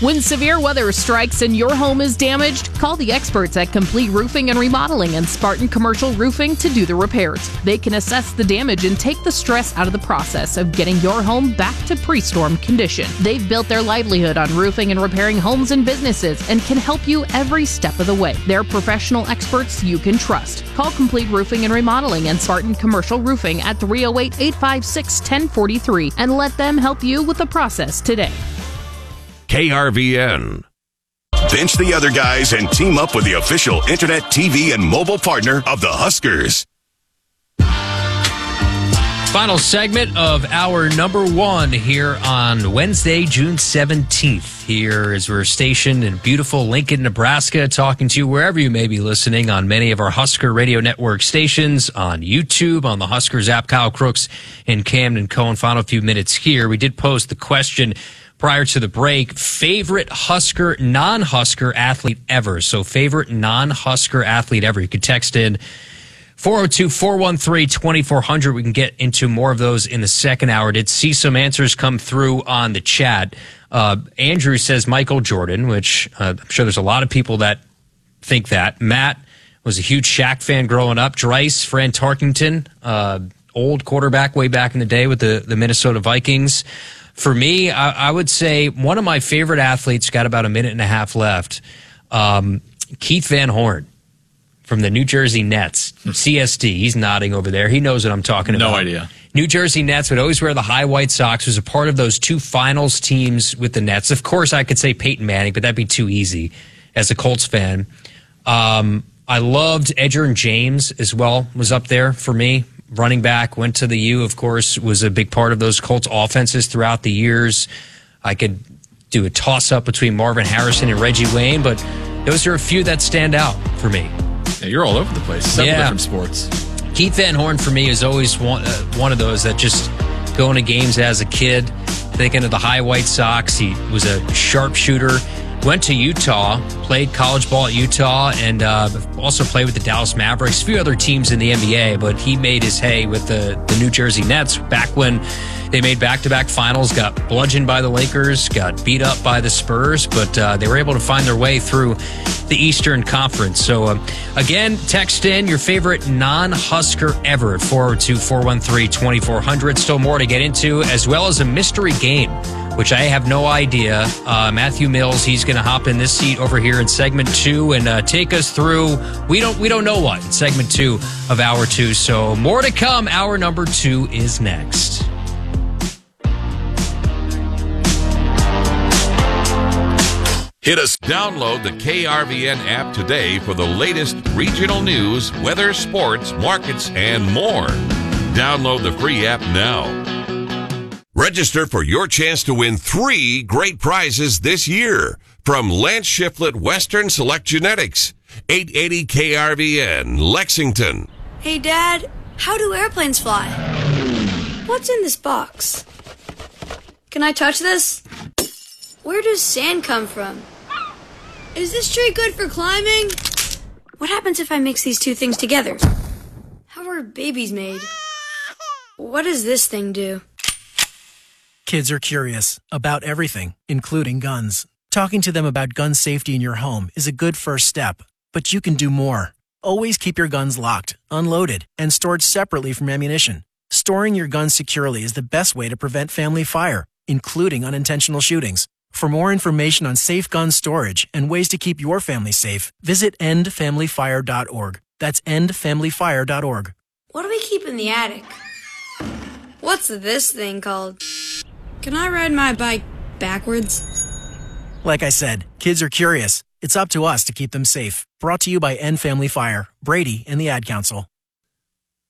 When severe weather strikes and your home is damaged, call the experts at Complete Roofing and Remodeling and Spartan Commercial Roofing to do the repairs. They can assess the damage and take the stress out of the process of getting your home back to pre-storm condition. They've built their livelihood on roofing and repairing homes and businesses and can help you every step of the way. They're professional experts you can trust. Call Complete Roofing and Remodeling and Spartan Commercial Roofing at 308-856-1043 and let them help you with the process today. KRVN. Bench the other guys and team up with the official internet, TV, and mobile partner of the Huskers. Final segment of our number one here on Wednesday, June 17th. Here as we're stationed in beautiful Lincoln, Nebraska, talking to you wherever you may be listening on many of our Husker Radio Network stations, on YouTube, on the Huskers app. Kyle Crooks and Camden Cohen. Final few minutes here. We did post the question prior to the break, favorite Husker, non-Husker athlete ever. So favorite non-Husker athlete ever. You could text in 402-413-2400. We can get into more of those in the second hour. Did see some answers come through on the chat. Andrew says Michael Jordan, which I'm sure there's a lot of people that think that. Matt was a huge Shaq fan growing up. Dries, Fran Tarkington, old quarterback way back in the day with the Minnesota Vikings. For me, I would say one of my favorite athletes, got about a minute and a half left, Keith Van Horn from the New Jersey Nets, CSD. He's nodding over there. He knows what I'm talking about. No idea. New Jersey Nets would always wear the high white socks, was a part of those two finals teams with the Nets. Of course, I could say Peyton Manning, but that'd be too easy as a Colts fan. I loved Edgerrin James as well, was up there for me. Running back, went to the U, of course, was a big part of those Colts offenses throughout the years. I could do a toss-up between Marvin Harrison and Reggie Wayne, but those are a few that stand out for me. Yeah, you're all over the place. Several different sports. Keith Van Horn, for me, is always one of those that just going to games as a kid, thinking of the high white socks. He was a sharpshooter. Went to Utah, played college ball at Utah, and also played with the Dallas Mavericks, a few other teams in the NBA, but he made his hay with the New Jersey Nets back when they made back-to-back finals, got bludgeoned by the Lakers, got beat up by the Spurs, but they were able to find their way through the Eastern Conference. So, again, text in your favorite non-Husker ever at 402-413-2400. Still more to get into, as well as a mystery game, which I have no idea. Matthew Mills, he's going to hop in this seat over here in segment 2 and take us through we don't know what in segment 2 of hour 2. So more to come. Hour number 2 is next. Hit us. Download the KRVN app today for the latest regional news, weather, sports, markets, and more. Download the free app now. Register for your chance to win 3 great prizes this year from Lance Shiflett Western Select Genetics, 880 KRVN, Lexington. Hey, Dad, how do airplanes fly? What's in this box? Can I touch this? Where does sand come from? Is this tree good for climbing? What happens if I mix these two things together? How are babies made? What does this thing do? Kids are curious about everything, including guns. Talking to them about gun safety in your home is a good first step, but you can do more. Always keep your guns locked, unloaded, and stored separately from ammunition. Storing your guns securely is the best way to prevent family fire, including unintentional shootings. For more information on safe gun storage and ways to keep your family safe, visit endfamilyfire.org. That's endfamilyfire.org. What do we keep in the attic? What's this thing called? Can I ride my bike backwards? Like I said, kids are curious. It's up to us to keep them safe. Brought to you by End Family Fire, Brady, and the Ad Council.